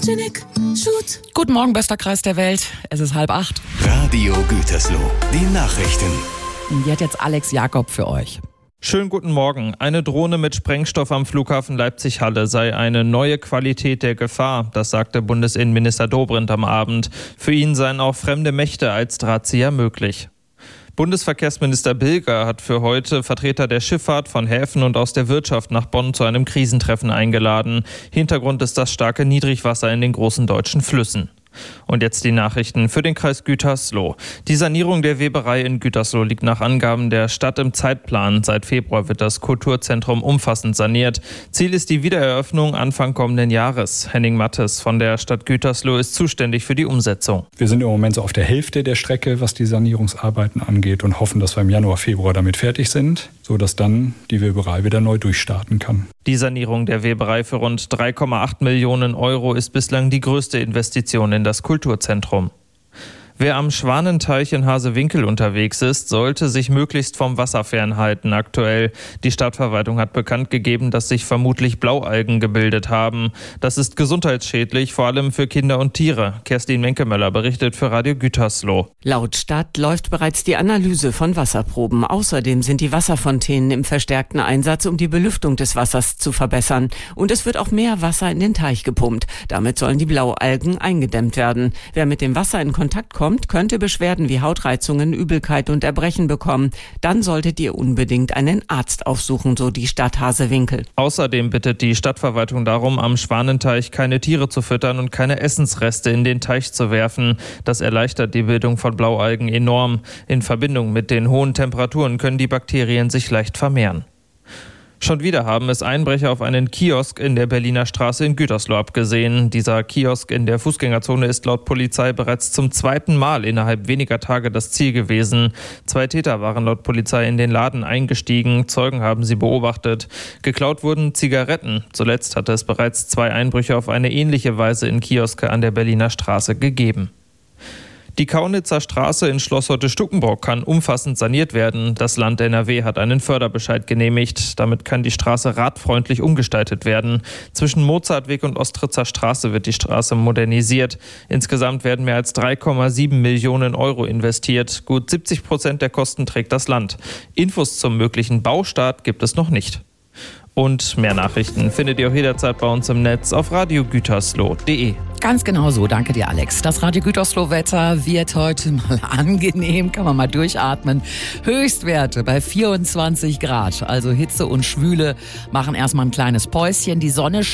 Photogenic Shoot. Guten Morgen, bester Kreis der Welt. Es ist 7:30. Radio Gütersloh, die Nachrichten. Die hat jetzt Alex Jakob für euch. Schönen guten Morgen. Eine Drohne mit Sprengstoff am Flughafen Leipzig-Halle sei eine neue Qualität der Gefahr, das sagte Bundesinnenminister Dobrindt am Abend. Für ihn seien auch fremde Mächte als Drahtzieher möglich. Bundesverkehrsminister Bilger hat für heute Vertreter der Schifffahrt, von Häfen und aus der Wirtschaft nach Bonn zu einem Krisentreffen eingeladen. Hintergrund ist das starke Niedrigwasser in den großen deutschen Flüssen. Und jetzt die Nachrichten für den Kreis Gütersloh. Die Sanierung der Weberei in Gütersloh liegt nach Angaben der Stadt im Zeitplan. Seit Februar wird das Kulturzentrum umfassend saniert. Ziel ist die Wiedereröffnung Anfang kommenden Jahres. Henning Mattes von der Stadt Gütersloh ist zuständig für die Umsetzung. Wir sind im Moment so auf der Hälfte der Strecke, was die Sanierungsarbeiten angeht, und hoffen, dass wir im Januar, Februar damit fertig sind, sodass dann die Weberei wieder neu durchstarten kann. Die Sanierung der Weberei für rund 3,8 Millionen Euro ist bislang die größte Investition in das Kulturzentrum. Wer am Schwanenteich in Hasewinkel unterwegs ist, sollte sich möglichst vom Wasser fernhalten aktuell. Die Stadtverwaltung hat bekannt gegeben, dass sich vermutlich Blaualgen gebildet haben. Das ist gesundheitsschädlich, vor allem für Kinder und Tiere. Kerstin Menkemöller berichtet für Radio Gütersloh. Laut Stadt läuft bereits die Analyse von Wasserproben. Außerdem sind die Wasserfontänen im verstärkten Einsatz, um die Belüftung des Wassers zu verbessern. Und es wird auch mehr Wasser in den Teich gepumpt. Damit sollen die Blaualgen eingedämmt werden. Wer mit dem Wasser in Kontakt kommt, könnte Beschwerden wie Hautreizungen, Übelkeit und Erbrechen bekommen. Dann solltet ihr unbedingt einen Arzt aufsuchen, so die Stadt Hasewinkel. Außerdem bittet die Stadtverwaltung darum, am Schwanenteich keine Tiere zu füttern und keine Essensreste in den Teich zu werfen. Das erleichtert die Bildung von Blaualgen enorm. In Verbindung mit den hohen Temperaturen können die Bakterien sich leicht vermehren. Schon wieder haben es Einbrecher auf einen Kiosk in der Berliner Straße in Gütersloh abgesehen. Dieser Kiosk in der Fußgängerzone ist laut Polizei bereits zum zweiten Mal innerhalb weniger Tage das Ziel gewesen. 2 Täter waren laut Polizei in den Laden eingestiegen. Zeugen haben sie beobachtet. Geklaut wurden Zigaretten. Zuletzt hatte es bereits 2 Einbrüche auf eine ähnliche Weise in Kioske an der Berliner Straße gegeben. Die Kaunitzer Straße in Schloss Holte-Stukenbrock kann umfassend saniert werden. Das Land NRW hat einen Förderbescheid genehmigt. Damit kann die Straße radfreundlich umgestaltet werden. Zwischen Mozartweg und Ostritzer Straße wird die Straße modernisiert. Insgesamt werden mehr als 3,7 Millionen Euro investiert. Gut 70% der Kosten trägt das Land. Infos zum möglichen Baustart gibt es noch nicht. Und mehr Nachrichten findet ihr auch jederzeit bei uns im Netz auf radiogütersloh.de. Ganz genau so, danke dir Alex. Das Radio Gütersloh-Wetter wird heute mal angenehm, kann man mal durchatmen. Höchstwerte bei 24 Grad, also Hitze und Schwüle machen erstmal ein kleines Päuschen. Die Sonne